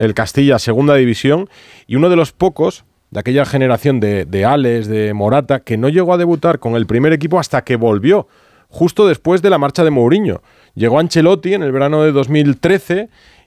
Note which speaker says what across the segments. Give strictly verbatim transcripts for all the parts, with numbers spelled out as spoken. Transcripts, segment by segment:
Speaker 1: el Castilla segunda división, y uno de los pocos de aquella generación de, de Ales, de Morata, que no llegó a debutar con el primer equipo hasta que volvió, justo después de la marcha de Mourinho. Llegó Ancelotti en el verano de dos mil trece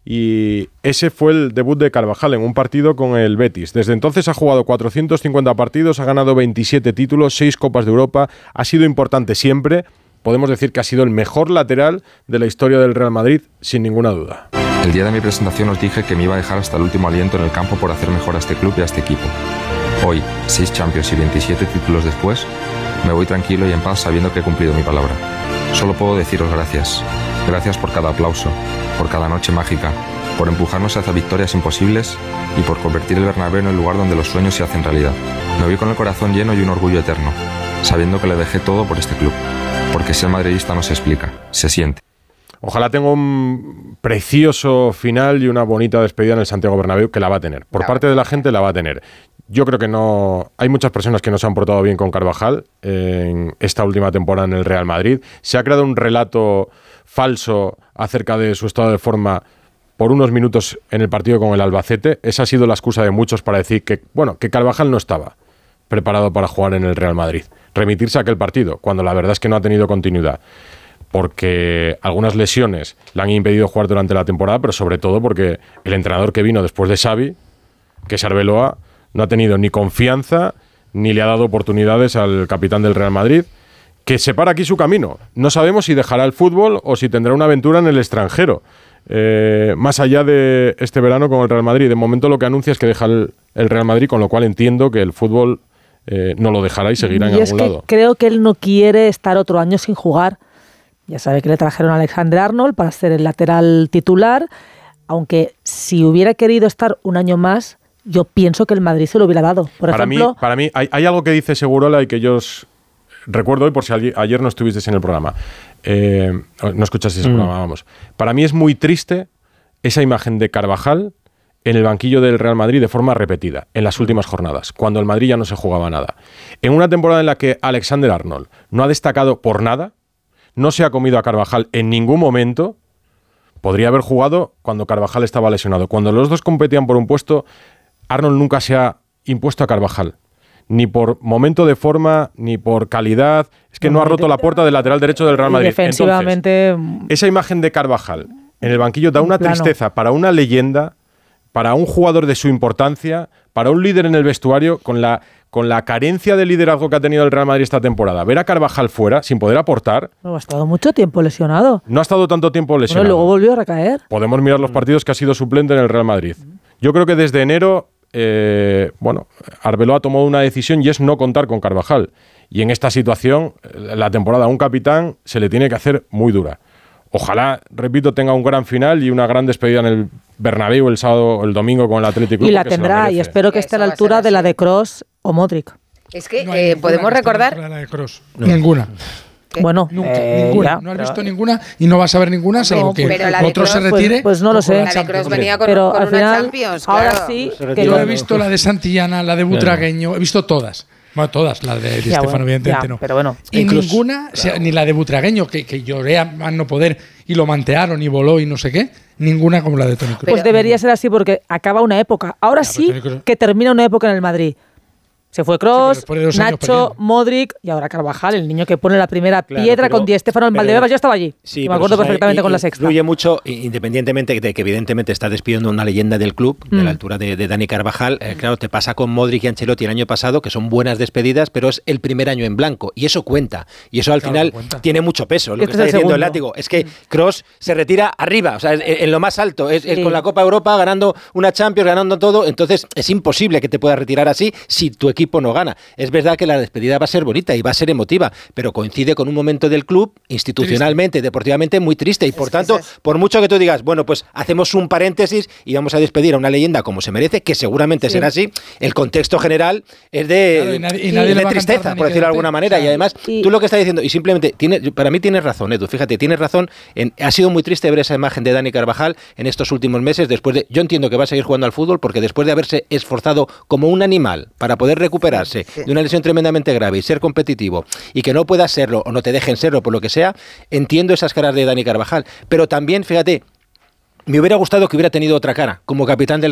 Speaker 1: y ese fue el debut de Carvajal en un partido con el Betis. Desde entonces ha jugado cuatrocientos cincuenta partidos, ha ganado veintisiete títulos, seis Copas de Europa, ha sido importante siempre. Podemos decir que ha sido el mejor lateral de la historia del Real Madrid, sin ninguna duda.
Speaker 2: El día de mi presentación os dije que me iba a dejar hasta el último aliento en el campo por hacer mejor a este club y a este equipo. Hoy, seis Champions y veintisiete títulos después, me voy tranquilo y en paz sabiendo que he cumplido mi palabra. Solo puedo deciros gracias. Gracias por cada aplauso, por cada noche mágica, por empujarnos hacia victorias imposibles y por convertir el Bernabéu en el lugar donde los sueños se hacen realidad. Me voy con el corazón lleno y un orgullo eterno, sabiendo que le dejé todo por este club. Porque ser madridista no se explica, se siente.
Speaker 1: Ojalá tenga un precioso final y una bonita despedida en el Santiago Bernabéu, que la va a tener. Por parte de la gente la va a tener. Yo creo que no... Hay muchas personas que no se han portado bien con Carvajal en esta última temporada en el Real Madrid. Se ha creado un relato falso acerca de su estado de forma por unos minutos en el partido con el Albacete. Esa ha sido la excusa de muchos para decir que, bueno, que Carvajal no estaba preparado para jugar en el Real Madrid. Remitirse a aquel partido, cuando la verdad es que no ha tenido continuidad. Porque algunas lesiones le han impedido jugar durante la temporada, pero sobre todo porque el entrenador que vino después de Xavi, que es Arbeloa, no ha tenido ni confianza ni le ha dado oportunidades al capitán del Real Madrid, que separa aquí su camino. No sabemos si dejará el fútbol o si tendrá una aventura en el extranjero. Eh, más allá de este verano con el Real Madrid, de momento lo que anuncia es que deja el, el Real Madrid, con lo cual entiendo que el fútbol eh, no lo dejará y seguirá en
Speaker 3: y
Speaker 1: algún
Speaker 3: es que
Speaker 1: lado.
Speaker 3: Creo que él no quiere estar otro año sin jugar. Ya sabe que le trajeron a Alexander Arnold para ser el lateral titular, aunque si hubiera querido estar un año más, yo pienso que el Madrid se lo hubiera dado. Por
Speaker 1: para
Speaker 3: ejemplo,
Speaker 1: mí, para mí hay, hay algo que dice Segurola y que yo os recuerdo hoy por si ayer, ayer no estuvisteis en el programa. Eh, no escuchasteis el mm. programa, vamos. Para mí es muy triste esa imagen de Carvajal en el banquillo del Real Madrid de forma repetida, en las últimas jornadas, cuando el Madrid ya no se jugaba nada. En una temporada en la que Alexander Arnold no ha destacado por nada, no se ha comido a Carvajal en ningún momento, podría haber jugado cuando Carvajal estaba lesionado. Cuando los dos competían por un puesto, Arnold nunca se ha impuesto a Carvajal, ni por momento de forma, ni por calidad. Es que no, no ha roto la puerta del lateral derecho del Real Madrid.
Speaker 3: Defensivamente...
Speaker 1: Entonces, esa imagen de Carvajal en el banquillo da una tristeza para una leyenda, para un jugador de su importancia, para un líder en el vestuario, con la... con la carencia de liderazgo que ha tenido el Real Madrid esta temporada, ver a Carvajal fuera, sin poder aportar...
Speaker 3: No, ha estado mucho tiempo lesionado.
Speaker 1: No ha estado tanto tiempo lesionado.
Speaker 3: Bueno, luego volvió a recaer.
Speaker 1: Podemos mirar los partidos que ha sido suplente en el Real Madrid. Yo creo que desde enero, eh, bueno, Arbeloa ha tomado una decisión y es no contar con Carvajal. Y en esta situación, la temporada a un capitán se le tiene que hacer muy dura. Ojalá, repito, tenga un gran final y una gran despedida en el Bernabéu el sábado, el domingo con el Atlético.
Speaker 3: Y la tendrá, y espero que esté a la altura de la de Kroos o Modric.
Speaker 4: Es que no eh, podemos recordar...
Speaker 5: La de Kroos. No. Ninguna.
Speaker 3: ¿Qué? Bueno,
Speaker 5: nunca,
Speaker 3: eh,
Speaker 5: ninguna.
Speaker 3: Ya,
Speaker 5: no has
Speaker 3: pero...
Speaker 5: visto ninguna y no vas a ver ninguna, salvo
Speaker 3: no,
Speaker 5: que otro
Speaker 4: Kroos,
Speaker 5: se retire.
Speaker 3: Pues, pues no lo sé.
Speaker 4: La de Kroos venía con,
Speaker 3: pero
Speaker 4: con
Speaker 3: al
Speaker 4: una
Speaker 3: final,
Speaker 4: Champions.
Speaker 3: Ahora
Speaker 4: claro.
Speaker 3: sí.
Speaker 5: Que yo he visto la de Santillana, la de Butragueño, he visto todas. Bueno, todas, la de Di Stéfano, bueno, evidentemente
Speaker 3: ya,
Speaker 5: no.
Speaker 3: Pero bueno,
Speaker 5: y
Speaker 3: incluso,
Speaker 5: ninguna,
Speaker 3: claro.
Speaker 5: o sea, ni la de Butragueño, que, que lloré a más no poder y lo mantearon y voló y no sé qué, ninguna como la de Toni Kroos.
Speaker 3: Pues debería ser así porque acaba una época. Ahora ya, sí que termina una época en el Madrid. Se fue Kroos, sí, Nacho, Modric y ahora Carvajal, el niño que pone la primera claro, piedra pero, con Di Stéfano en Valdebebas. Yo estaba allí. Sí, me acuerdo perfectamente con la sexta.
Speaker 6: Influye mucho, independientemente de que evidentemente está despidiendo una leyenda del club, mm. de la altura de, de Dani Carvajal. Eh, claro, te pasa con Modric y Ancelotti el año pasado, que son buenas despedidas, pero es el primer año en blanco. Y eso cuenta. Y eso al claro, final cuenta. Tiene mucho peso. Lo que
Speaker 3: este
Speaker 6: está
Speaker 3: el
Speaker 6: diciendo
Speaker 3: segundo.
Speaker 6: el látigo es que Kroos se retira arriba, o sea, en, en lo más alto. Es, es sí. con la Copa Europa, ganando una Champions, ganando todo. Entonces es imposible que te puedas retirar así si tu equipo no gana. Es verdad que la despedida va a ser bonita y va a ser emotiva, pero coincide con un momento del club, institucionalmente, triste. deportivamente, muy triste. Y por es tanto, es por mucho que tú digas, bueno, pues hacemos un paréntesis y vamos a despedir a una leyenda como se merece, que seguramente sí. será así, el contexto general es de, claro, y nadie, y nadie y de tristeza, por decirlo de alguna manera. Claro. Y además, y, tú lo que estás diciendo, y simplemente, tiene, para mí tienes razón, Edu, fíjate, tienes razón. En, ha sido muy triste ver esa imagen de Dani Carvajal en estos últimos meses, después de, yo entiendo que va a seguir jugando al fútbol, porque después de haberse esforzado como un animal para poder recuperarse sí, sí. de una lesión tremendamente grave y ser competitivo y que no puedas serlo o no te dejen serlo por lo que sea, entiendo esas caras de Dani Carvajal, pero también, fíjate, me hubiera gustado que hubiera tenido otra cara como capitán del